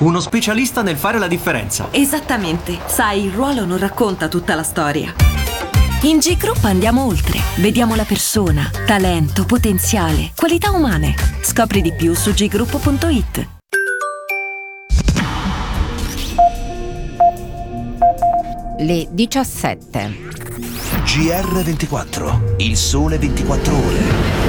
Uno specialista nel fare la differenza. Esattamente. Sai, il ruolo non racconta tutta la storia. In G Group andiamo oltre. Vediamo la persona, talento, potenziale, qualità umane. Scopri di più su group.it. Le 17. GR24, il sole 24 ore.